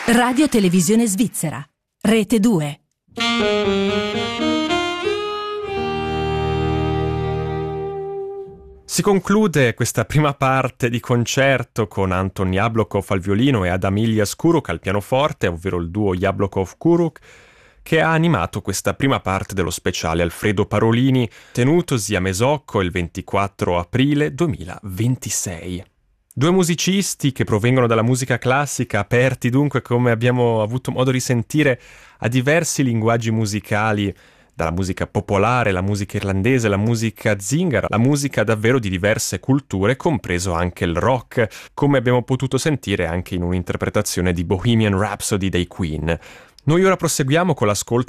Radio Televisione Svizzera, Rete 2. Si conclude questa prima parte di concerto con Anton Jablokov al violino e Adam Ilias Kuruk al pianoforte, ovvero il duo Jablokov-Kuruk, che ha animato questa prima parte dello speciale Alfredo Parolini, tenutosi a Mesocco il 24 aprile 2026. Due musicisti che provengono dalla musica classica, aperti dunque, come abbiamo avuto modo di sentire, a diversi linguaggi musicali, dalla musica popolare, la musica irlandese, la musica zingara, la musica davvero di diverse culture, compreso anche il rock, come abbiamo potuto sentire anche in un'interpretazione di Bohemian Rhapsody dei Queen. Noi ora proseguiamo con l'ascolto